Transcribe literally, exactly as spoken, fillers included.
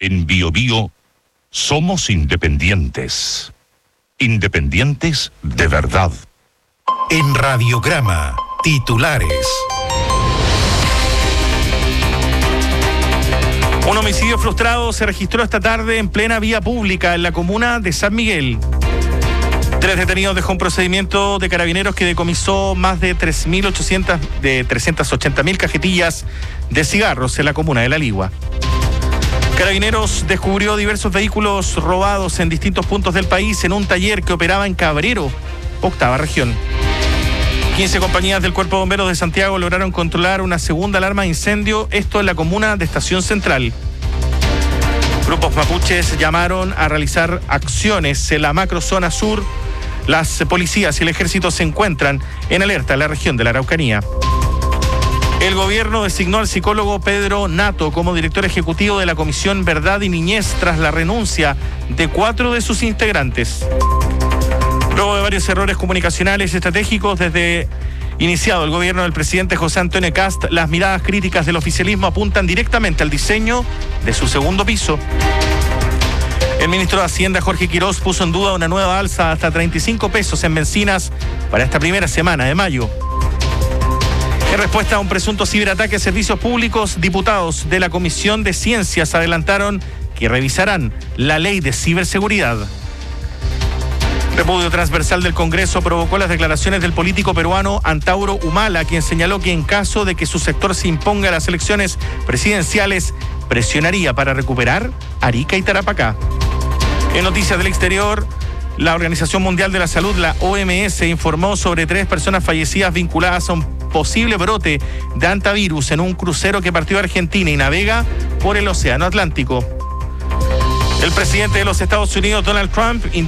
En Bio Bio somos independientes. Independientes de verdad. En Radiograma, titulares. Un homicidio frustrado se registró esta tarde en plena vía pública en la comuna de San Miguel. Tres detenidos dejó un procedimiento de carabineros que decomisó más de tres mil ochocientas de trescientas ochenta mil cajetillas de cigarros en la comuna de La Ligua. Carabineros descubrió diversos vehículos robados en distintos puntos del país en un taller que operaba en Cabrero, octava región. quince compañías del Cuerpo de Bomberos de Santiago lograron controlar una segunda alarma de incendio, esto en la comuna de Estación Central. Grupos mapuches llamaron a realizar acciones en la macrozona sur. Las policías y el ejército se encuentran en alerta en la región de la Araucanía. El gobierno designó al psicólogo Pedro Nato como director ejecutivo de la Comisión Verdad y Niñez tras la renuncia de cuatro de sus integrantes. Luego de varios errores comunicacionales y estratégicos desde iniciado el gobierno del presidente José Antonio Kast, las miradas críticas del oficialismo apuntan directamente al diseño de su segundo piso. El ministro de Hacienda, Jorge Quirós, puso en duda una nueva alza hasta treinta y cinco pesos en bencinas para esta primera semana de mayo. En respuesta a un presunto ciberataque a servicios públicos, diputados de la Comisión de Ciencias adelantaron que revisarán la ley de ciberseguridad. Repudio transversal del Congreso provocó las declaraciones del político peruano Antauro Humala, quien señaló que en caso de que su sector se imponga a las elecciones presidenciales, presionaría para recuperar Arica y Tarapacá. En noticias del exterior, la Organización Mundial de la Salud, la O M S, informó sobre tres personas fallecidas vinculadas a un posible brote de hantavirus en un crucero que partió de Argentina y navega por el Océano Atlántico. El presidente de los Estados Unidos, Donald Trump,